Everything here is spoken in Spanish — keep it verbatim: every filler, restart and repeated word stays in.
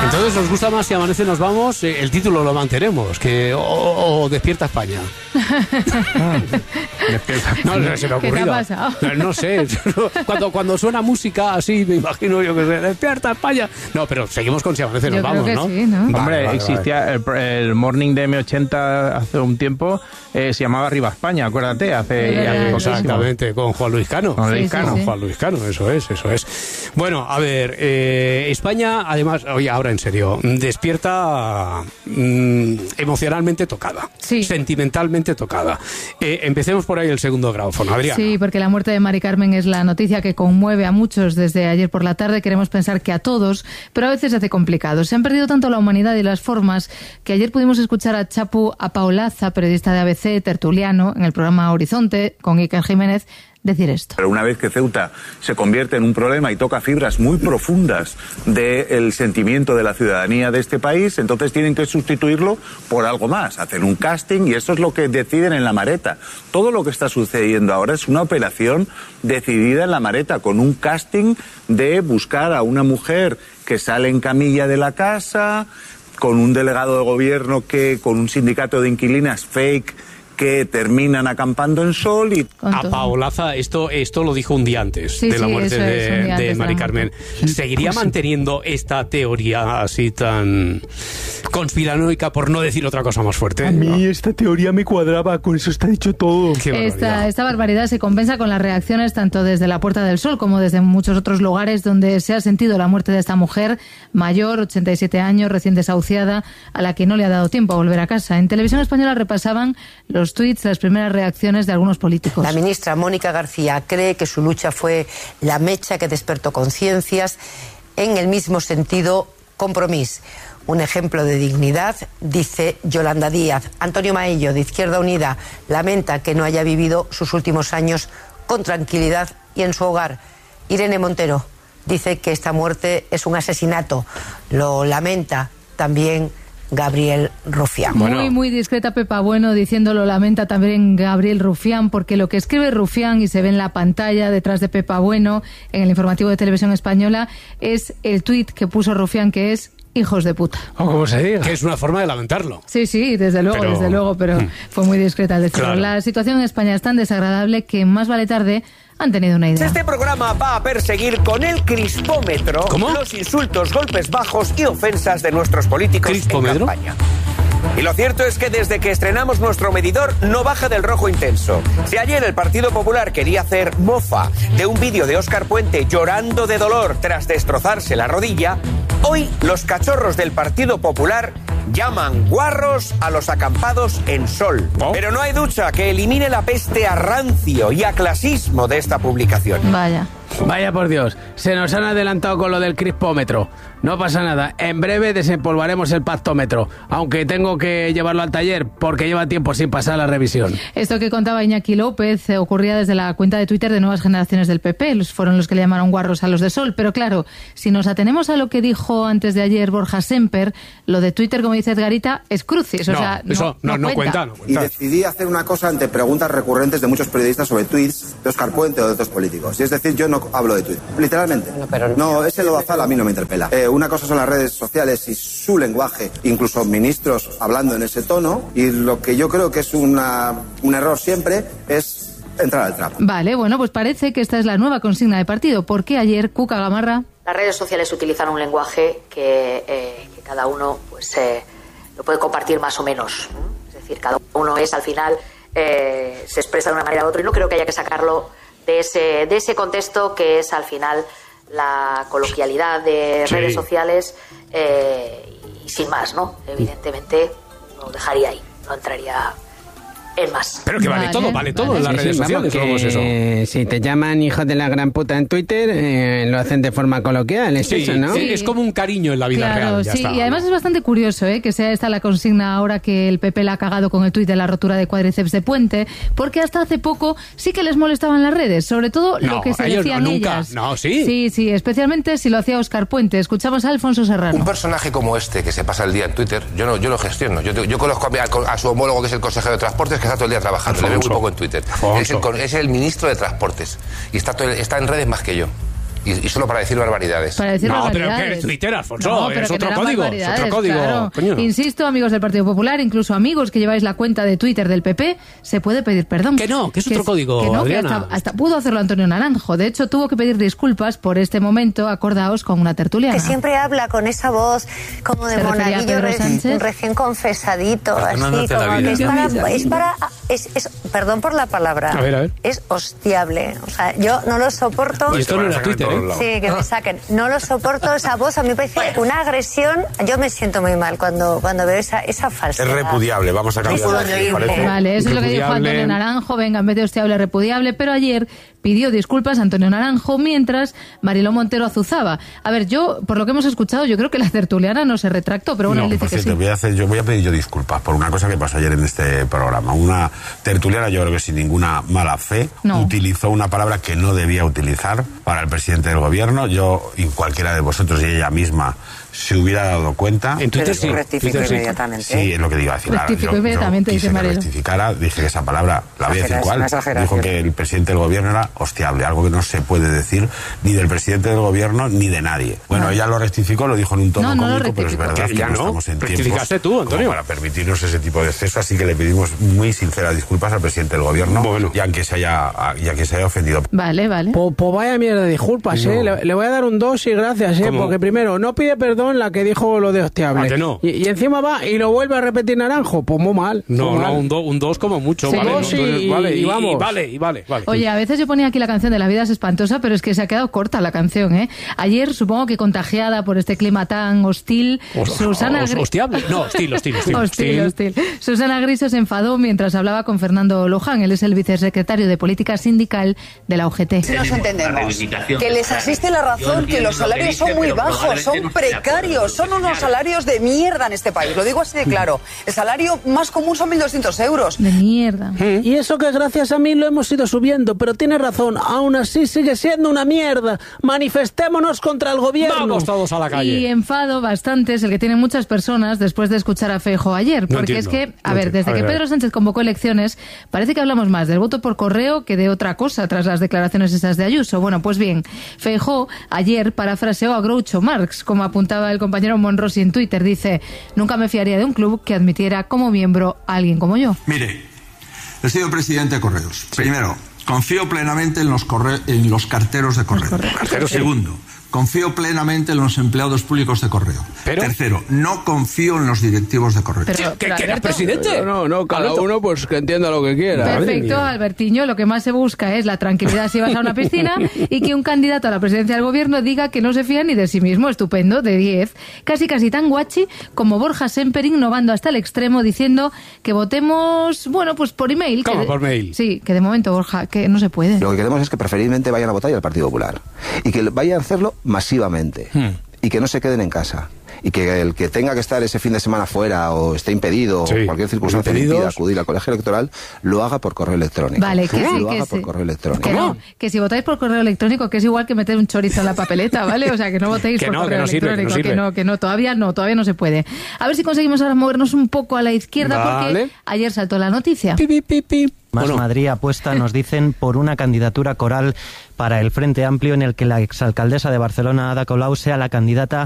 Entonces, ¿os gusta más Si amanece nos vamos? Eh, el título lo mantenemos, que o, o, o Despierta España. Despierta. No, no se me ha ocurrido. ¿Qué te ha pasado? No, no sé. Cuando, cuando suena música así, me imagino yo que se Despierta España. No, pero seguimos con Si amanece nos Yo vamos, creo que ¿no? sí, ¿no? Hombre, Vale, vale, existía vale. El, el Morning de eme ochenta hace un tiempo, eh, se llamaba Arriba España, acuérdate, hace, Sí, hace poquísimo. Exactamente, con Juan Luis Cano. Con Luis Sí, Cano. sí, sí. Juan Luis Cano, eso es, eso es. Bueno, a ver, eh, España, además, oye, ahora en serio, despierta mm, emocionalmente tocada, Sí. sentimentalmente tocada. Eh, empecemos por ahí el segundo grabófono, Adriana. Sí, porque la muerte de Mari Carmen es la noticia que conmueve a muchos desde ayer por la tarde. Queremos pensar que a todos, pero a veces se hace complicado. Se han perdido tanto la humanidad y las formas que ayer pudimos escuchar a Chapu Apaolaza, periodista de A B C, tertuliano, en el programa Horizonte, con Iker Jiménez, decir esto. Pero una vez que Ceuta se convierte en un problema y toca fibras muy profundas del sentimiento de la ciudadanía de este país, entonces tienen que sustituirlo por algo más, hacer un casting, y eso es lo que deciden en La Mareta. Todo lo que está sucediendo ahora es una operación decidida en La Mareta, con un casting de buscar a una mujer que sale en camilla de la casa, con un delegado de gobierno que, con un sindicato de inquilinas fake, que terminan acampando en Sol y... Con A todo. Paolaza, esto, esto lo dijo un día antes Sí, de la sí, muerte eso es, un de, día de antes de Mari la Carmen. muerte. ¿Seguiría manteniendo esta teoría así tan conspiranoica, por no decir otra cosa más fuerte? A mí esta teoría me cuadraba, con eso está dicho todo. Qué barbaridad. Esta, esta barbaridad se compensa con las reacciones tanto desde la Puerta del Sol como desde muchos otros lugares donde se ha sentido la muerte de esta mujer mayor, ochenta y siete años, recién desahuciada, a la que no le ha dado tiempo a volver a casa. En Televisión Española repasaban los tuits, las primeras reacciones de algunos políticos. La ministra Mónica García cree que su lucha fue la mecha que despertó conciencias. En el mismo sentido, Compromís, un ejemplo de dignidad, dice Yolanda Díaz. Antonio Maello, de Izquierda Unida, lamenta que no haya vivido sus últimos años con tranquilidad y en su hogar. Irene Montero dice que esta muerte es un asesinato. Lo lamenta también Gabriel Rufián. Bueno. Muy, muy discreta Pepa Bueno, diciéndolo lamenta también Gabriel Rufián, porque lo que escribe Rufián y se ve en la pantalla detrás de Pepa Bueno, en el informativo de Televisión Española, es el tuit que puso Rufián, que es hijos de puta. O como se diga. Que es una forma de lamentarlo. Sí, sí, desde luego, Pero- desde luego, pero Mm. fue muy discreta al decirlo. Claro. La situación en España es tan desagradable que más vale tarde han tenido una idea. Este programa va a perseguir con el crispómetro ¿Cómo? los insultos, golpes bajos y ofensas de nuestros políticos en ¿Crispómetro? campaña. Y lo cierto es que desde que estrenamos nuestro medidor no baja del rojo intenso. Si ayer el Partido Popular quería hacer mofa de un vídeo de Óscar Puente llorando de dolor tras destrozarse la rodilla, hoy los cachorros del Partido Popular llaman guarros a los acampados en Sol. ¿Oh? Pero no hay ducha que elimine la peste a rancio y a clasismo de esta publicación. Vaya. Vaya por Dios, se nos han adelantado con lo del crispómetro. No pasa nada, en breve desempolvaremos el pactómetro, aunque tengo que llevarlo al taller porque lleva tiempo sin pasar la revisión. Esto que contaba Iñaki López eh, ocurría desde la cuenta de Twitter de Nuevas Generaciones del P P. Los fueron los que le llamaron guarros a los de Sol. Pero claro, si nos atenemos a lo que dijo antes de ayer Borja Semper, lo de Twitter, como dice Edgarita, es crucis. O No, sea, no, eso no, no cuenta, no Y cuenta. decidí hacer una cosa ante preguntas recurrentes de muchos periodistas sobre tweets de Óscar Puente o de otros políticos. Y es decir, yo no hablo de tweets, literalmente. No, pero- No, ese lodazal a mí no me interpela. Eh, una cosa son las redes sociales y su lenguaje, incluso ministros hablando en ese tono, y lo que yo creo que es una, un error siempre es entrar al trapo. Vale, bueno, pues parece que esta es la nueva consigna de partido. Porque ayer Cuca Gamarra... Las redes sociales utilizan un lenguaje que, eh, que cada uno pues eh, lo puede compartir más o menos. ¿no? Es decir, cada uno es al final eh, se expresa de una manera u otra y no creo que haya que sacarlo de ese de ese contexto que es al final la coloquialidad de Sí. redes sociales eh, y sin más, ¿no? Evidentemente lo dejaría ahí, no entraría en más. Pero que vale, Vale, todo, vale todo vale. en las Sí, redes sí, sociales. vamos, ¿Cómo es eso? que si te llaman hijos de la gran puta en Twitter, eh, lo hacen de forma coloquial, es Sí, eso, ¿no? sí, es como un cariño en la vida Claro, real. Ya sí, está. y además es bastante curioso ¿eh? que sea esta la consigna ahora que el P P la ha cagado con el tuit de la rotura de cuádriceps de Puente, porque hasta hace poco sí que les molestaban las redes, sobre todo No, lo que se ellos no, decían nunca. ellas. No, sí. Sí, sí, especialmente si lo hacía Óscar Puente. Escuchamos a Alfonso Serrano. Un personaje como este que se pasa el día en Twitter, yo no, yo lo gestiono. Yo, yo conozco a, mi- a su homólogo que es el consejero de Transportes, que está todo el día trabajando. Le veo muy Alfonso. poco en Twitter. Alfonso. Es el, con- es el ministro de Transportes y está, todo el- está en redes más que yo. Y, y solo para decir barbaridades. Para decir no, barbaridades. pero que es Twitter, Alfonso, No, pero es que otro no eran código, es barbaridades, otro código, claro. coño. Insisto, amigos del Partido Popular, incluso amigos que lleváis la cuenta de Twitter del P P, se puede pedir perdón. Que no, que es otro código, que no, que Adriana. hasta, hasta pudo hacerlo Antonio Naranjo. De hecho, tuvo que pedir disculpas por este momento, acordaos, con una tertuliana. Que siempre habla con esa voz como de Se refería a monaguillo Pedro re- Sánchez. recién confesadito, así Perdonándote la como que vida. es para, es para es, es- perdón por la palabra, A ver, a ver. es hostiable. O sea, yo no lo soporto. Y esto no era Twitter, ¿eh? Sí, que me saquen. No lo soporto, esa voz a mí me parece una agresión. Yo me siento muy mal cuando, cuando veo esa, esa falsedad. Es repudiable, vamos a cambiar. Es horrible. ¿Parece? Vale, eso es lo que dijo Repudiable. Antonio Naranjo. Venga, en vez de hostiable, repudiable. Pero ayer pidió disculpas a Antonio Naranjo mientras Mariló Montero azuzaba. A ver, yo, por lo que hemos escuchado, yo creo que la tertuliana no se retractó, pero bueno, No, él dice por que cierto, sí. voy a hacer, yo voy a pedir yo disculpas por una cosa que pasó ayer en este programa. Una tertuliana, yo creo que sin ninguna mala fe, No. utilizó una palabra que no debía utilizar para el presidente del gobierno. Yo y cualquiera de vosotros y ella misma se hubiera dado cuenta. En Twitter sí. rectificó Twitter sí. inmediatamente. Sí, es lo que digo. Decir, ahora, Rectificó yo- inmediatamente, yo dice quise que Marilo. rectificara, dije que esa palabra, la voy a decir Exageración, cuál, una exageración. dijo que el presidente del gobierno era hostiable, algo que no se puede decir ni del presidente del gobierno ni de nadie. Bueno, ella lo rectificó, lo dijo en un tono No, no lo cómico, pero es rectificó. verdad Que que, ya no no. estamos en Rectificaste tiempos tú, Antonio. como para permitirnos ese tipo de exceso, así que le pedimos muy sinceras disculpas al presidente del gobierno Bueno. y aunque se haya, y aunque se haya ofendido. Vale, vale. Pues pues vaya mierda de disculpas, No. ¿eh? Le, le voy a dar un dos y gracias, ¿eh? ¿Cómo? Porque primero, no pide perdón la que dijo lo de hostiable. ¿A que no? Y, y encima va y lo vuelve a repetir Naranjo. Pues muy mal. No, muy no, mal. un, do- un dos como mucho, Sí. ¿vale? Dos No, y- vale, y vamos. y vale, y vale, vale. Oye, a veces yo ponía aquí la canción de La vida es espantosa, pero es que se ha quedado corta la canción, ¿eh? Ayer, supongo que contagiada por este clima tan hostil, Os- Susana os- Gri- hostiable. No, hostil, hostil, hostil. Hostil, hostil. Susana Griso se enfadó mientras hablaba con Fernando Luján. Él es el vicesecretario de Política Sindical de la U G T. Si nos entendemos, que les asiste la razón que los salarios son muy bajos, son precarios, son unos salarios de mierda en este país, lo digo así de claro. El salario más común son mil doscientos euros. De mierda. Y eso que gracias a mí lo hemos ido subiendo, pero tiene razón, aún así sigue siendo una mierda. Manifestémonos contra el gobierno. Vamos todos a la calle. Y enfado bastante es el que tienen muchas personas después de escuchar a Feijóo ayer. No Porque entiendo, es que, a no ver, entiendo. desde A que ver, a Pedro ver. Sánchez convocó elecciones, parece que hablamos más del voto por correo que de otra cosa tras las declaraciones esas de Ayuso. Bueno, pues bien, Feijóo ayer parafraseó a Groucho Marx, como apuntaba el compañero Monrosi en Twitter. Dice, nunca me fiaría de un club que admitiera como miembro a alguien como yo. Mire, he sido presidente de Correos. Primero, confío plenamente en los, corre- en los carteros de correo. Carteros, sí. Segundo, confío plenamente en los empleados públicos de correo. Pero- Tercero, no confío en los directivos de correo. Pero- ¿Qué, pero, que eras Alberto, presidente? No, no, cada Alberto. uno pues que entienda lo que quiera. Perfecto, Albertiño. Lo que más se busca es la tranquilidad si vas a una piscina y que un candidato a la presidencia del gobierno diga que no se fía ni de sí mismo. Estupendo, de diez. Casi casi tan guachi como Borja Semper innovando hasta el extremo diciendo que votemos, bueno, pues por email. ¿Cómo que de- por mail? Sí, que de momento, Borja, que no se puede. Lo que queremos es que preferiblemente vayan a votar al Partido Popular y que vayan a hacerlo masivamente y que no se queden en casa. Y que el que tenga que estar ese fin de semana fuera o esté impedido Sí. o cualquier circunstancia le Impedidos. impida acudir al colegio electoral, lo haga por correo electrónico. Vale, que sí, lo que haga sí. por correo electrónico. Que no, que si votáis por correo electrónico, que es igual que meter un chorizo en la papeleta, ¿vale? O sea, que no votéis Que por no, que correo no sirve, que no electrónico, sirve. que no, que no, todavía no, todavía no se puede. A ver si conseguimos ahora movernos un poco a la izquierda, Vale. porque ayer saltó la noticia. Más Bueno. Madrid apuesta, nos dicen, por una candidatura coral para el Frente Amplio en el que la exalcaldesa de Barcelona, Ada Colau, sea la candidata